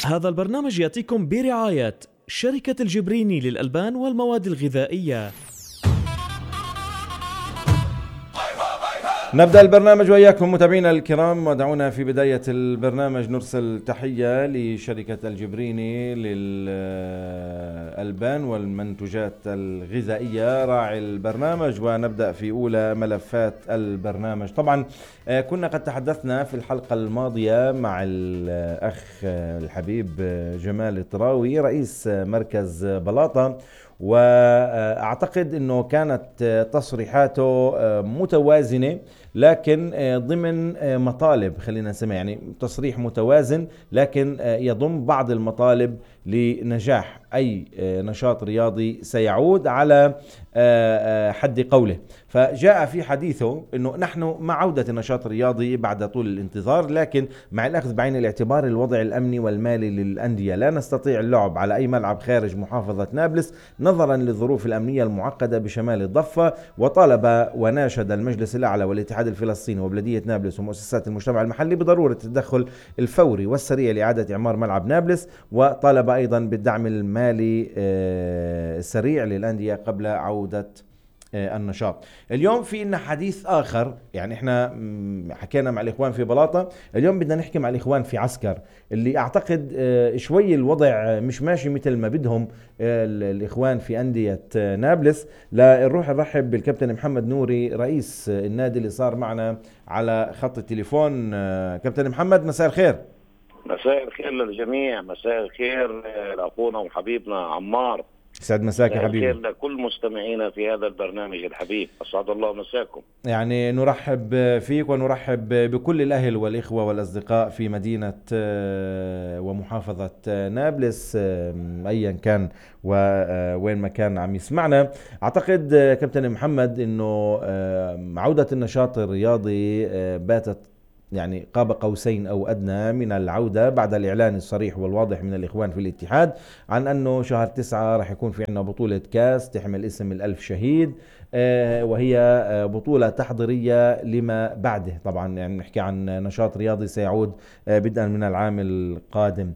هذا البرنامج يأتيكم برعاية شركة الجبريني للألبان والمواد الغذائية. نبدأ البرنامج وإياكم متابعينا الكرام، ودعونا في بداية البرنامج نرسل تحية لشركة الجبريني للألبان والمنتوجات الغذائية راعي البرنامج، ونبدأ في أولى ملفات البرنامج. طبعا كنا قد تحدثنا في الحلقة الماضية مع الأخ الحبيب جمال الطراوي رئيس مركز بلاطة، وأعتقد أنه كانت تصريحاته متوازنة، لكن ضمن مطالب، خلينا نسميها يعني تصريح متوازن، لكن يضم بعض المطالب لنجاح أي نشاط رياضي سيعود على حد قوله. فجاء في حديثه أنه نحن مع عودة النشاط الرياضي بعد طول الانتظار، لكن مع الأخذ بعين الاعتبار الوضع الأمني والمالي للأندية لا نستطيع اللعب على أي ملعب خارج محافظة نابلس نظرا للظروف الأمنية المعقدة بشمال الضفة. وطالب وناشد المجلس الأعلى والاتحاد الفلسطيني وبلدية نابلس ومؤسسات المجتمع المحلي بضرورة التدخل الفوري والسريع لإعادة إعمار ملعب نابلس، وطالب أيضا بالدعم المالي السريع للأندية قبل عودة النشاط. اليوم في لنا حديث آخر، يعني احنا حكينا مع الإخوان في بلاطة، اليوم بدنا نحكي مع الإخوان في عسكر، اللي أعتقد شوي الوضع مش ماشي مثل ما بدهم الإخوان في أندية نابلس. نروح نرحب بالكابتن محمد نوري رئيس النادي اللي صار معنا على خط التليفون. كابتن محمد، مساء الخير. مساء الخير للجميع، مساء الخير لأخونا وحبيبنا عمار. سعد مساك يا حبيبي. الخير لكل مستمعينا في هذا البرنامج الحبيب، أسعد الله مساكم. يعني نرحب فيك ونرحب بكل الأهل والإخوة والأصدقاء في مدينة ومحافظة نابلس أيا كان وين ما كان عم يسمعنا. أعتقد كابتن محمد أنه عودة النشاط الرياضي باتت يعني قاب قوسين أو أدنى من العودة بعد الإعلان الصريح والواضح من الإخوان في الاتحاد عن أنه شهر 9 رح يكون في عنا بطولة كاس تحمل اسم الألف شهيد، وهي بطولة تحضيرية لما بعده. طبعا يعني نحكي عن نشاط رياضي سيعود بدءا من العام القادم.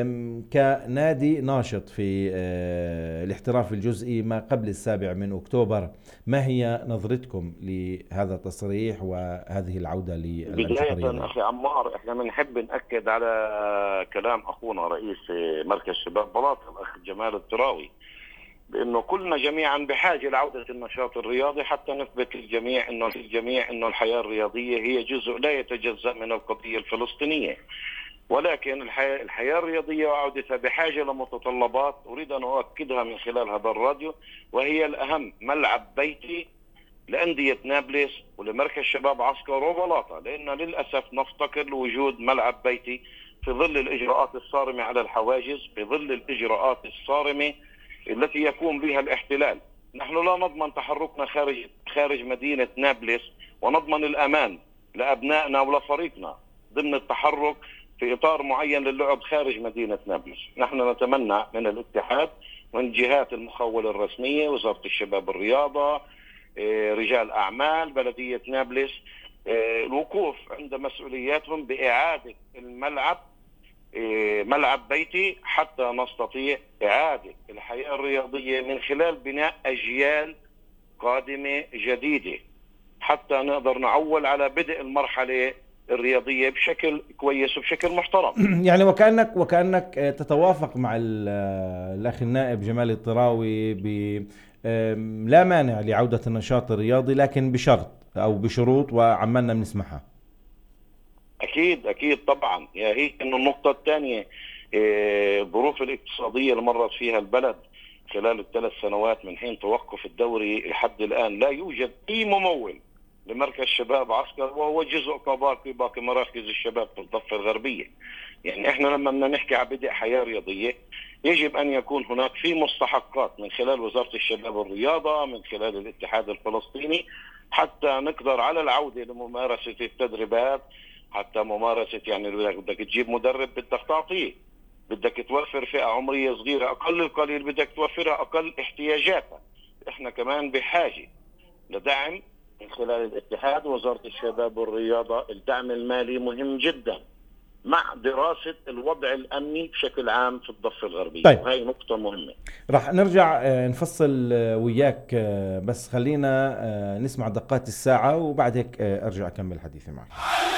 كنادي ناشط في الاحتراف الجزئي ما قبل 7 أكتوبر، ما هي نظرتكم لهذا التصريح وهذه العودة للأنشطة الرياضية؟ بداية أخي عمار، احنا بنحب نأكد على كلام أخونا رئيس مركز شباب بلاطة الأخ جمال الطراوي، بأنه كلنا جميعا بحاجة لعودة النشاط الرياضي حتى نثبت للجميع أنه الحياة الرياضية هي جزء لا يتجزأ من القضية الفلسطينية. ولكن الحياة الرياضية وعودتها بحاجة لمتطلبات أريد أن أؤكدها من خلال هذا الراديو، وهي الأهم: ملعب بيتي لأندية نابلس ولمركز شباب عسكر وبلاطة، لأن للأسف نفتقر لوجود ملعب بيتي في ظل الإجراءات الصارمة على الحواجز، في ظل الإجراءات الصارمة التي يقوم بها الاحتلال. نحن لا نضمن تحركنا خارج مدينة نابلس ونضمن الأمان لأبنائنا ولفريقنا ضمن التحرك في إطار معين للعب خارج مدينة نابلس. نحن نتمنى من الاتحاد ومن جهات المخول الرسمية، وزارة الشباب الرياضة، رجال أعمال، بلدية نابلس، الوقوف عند مسؤولياتهم بإعادة الملعب ملعب بيتي حتى نستطيع إعادة الحياة الرياضية من خلال بناء أجيال قادمة جديدة، حتى نقدر نعول على بدء المرحلة الرياضية بشكل كويس وبشكل محترم. يعني وكأنك تتوافق مع الأخ النائب جمال الطراوي لا مانع لعودة النشاط الرياضي، لكن بشرط أو بشروط وعمالنا بنسمعها. أكيد طبعا. هي إنه النقطة الثانية، الظروف الاقتصادية اللي مرت فيها البلد خلال ال3 سنوات من حين توقف الدوري لحد الآن، لا يوجد أي ممول لمركز شباب عسكر، وهو جزء باقي مراكز الشباب في الضفة الغربية. يعني احنا لما بدنا نحكي عن بدء حياة رياضية يجب أن يكون هناك في مستحقات من خلال وزارة الشباب والرياضة، من خلال الاتحاد الفلسطيني، حتى نقدر على العودة لممارسة التدريبات، حتى ممارسة، يعني بدك تجيب مدرب بدك تعطيه، بدك توفر فئة عمرية صغيرة، أقل القليل بدك توفرها أقل احتياجاتها. احنا كمان بحاجة لدعم من خلال الاتحاد ووزارة الشباب والرياضة. الدعم المالي مهم جدا مع دراسة الوضع الأمني بشكل عام في الضفة الغربية. طيب. وهي نقطة مهمة. رح نرجع نفصل وياك، بس خلينا نسمع دقات الساعة وبعد هيك أرجع أكمل حديثي معك.